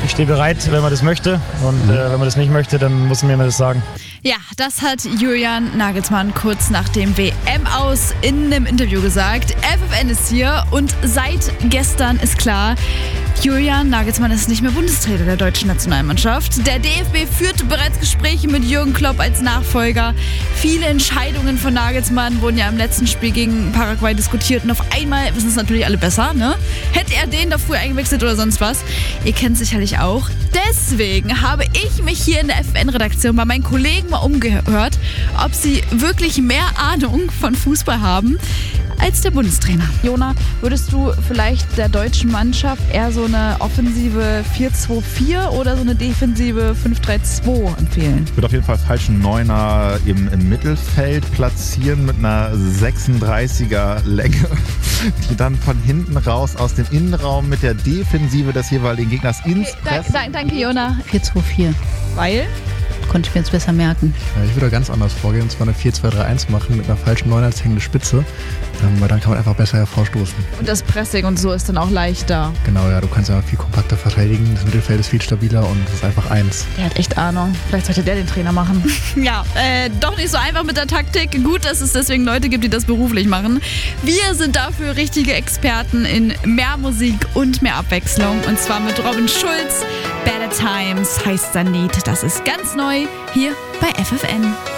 Ich stehe bereit, wenn man das möchte. Und wenn man das nicht möchte, dann muss man mir das sagen. Ja, das hat Julian Nagelsmann kurz nach dem WM-Aus in einem Interview gesagt. FFN ist hier und seit gestern ist klar, Julian Nagelsmann ist nicht mehr Bundestrainer der deutschen Nationalmannschaft. Der DFB führte bereits Gespräche mit Jürgen Klopp als Nachfolger. Viele Entscheidungen von Nagelsmann wurden ja im letzten Spiel gegen Paraguay diskutiert und auf einmal wissen es natürlich alle besser, ne? Hätte er den da früher eingewechselt oder sonst was? Ihr kennt sicherlich auch. Deswegen habe ich mich hier in der FFN-Redaktion bei meinen Kollegen mal umgehört, ob sie wirklich mehr Ahnung von Fußball haben als der Bundestrainer. Jona, würdest du vielleicht der deutschen Mannschaft eher so eine offensive 4-2-4 oder so eine defensive 5-3-2 empfehlen? Ich würde auf jeden Fall falschen Neuner im Mittelfeld platzieren mit einer 36er Länge, die dann von hinten raus aus dem Innenraum mit der Defensive des jeweiligen Gegners ins Press. Danke, Jona. 4-2-4. Weil? Konnte ich mir jetzt besser merken. Ich würde ganz anders vorgehen, und zwar eine 4-2-3-1 machen mit einer falschen 9 als hängende Spitze, weil dann kann man einfach besser hervorstoßen. Und das Pressing und so ist dann auch leichter. Genau, ja, du kannst ja viel kompakter verteidigen, das Mittelfeld ist viel stabiler und es ist einfach eins. Der hat echt Ahnung. Vielleicht sollte der den Trainer machen. Ja, doch nicht so einfach mit der Taktik. Gut, dass es deswegen Leute gibt, die das beruflich machen. Wir sind dafür richtige Experten in mehr Musik und mehr Abwechslung. Und zwar mit Robin Schulz. Better Times heißt sein Lied. Das ist ganz neu hier bei FFN.